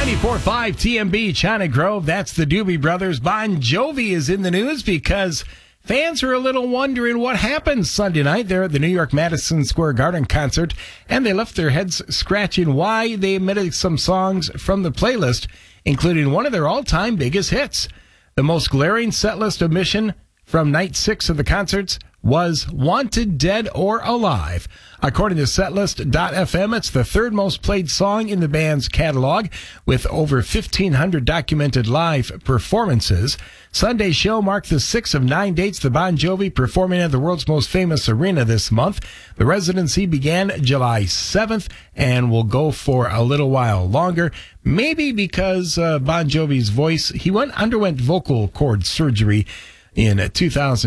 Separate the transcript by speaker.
Speaker 1: 94.5 TMB, China Grove. That's the Doobie Brothers. Bon Jovi is in the news because fans are a little wondering what happened Sunday night there at the New York Madison Square Garden concert, and they left their heads scratching why they omitted some songs from the playlist, including one of their all-time biggest hits. The most glaring setlist omission from night 6 of the concerts was Wanted Dead or Alive. According to Setlist.fm, it's the third most played song in the band's catalog, with over 1,500 documented live performances. Sunday's show marked the 6th of 9 dates the Bon Jovi performing at the world's most famous arena this month. The residency began July 7th and will go for a little while longer, maybe because Bon Jovi's voice, he underwent vocal cord surgery in 2000.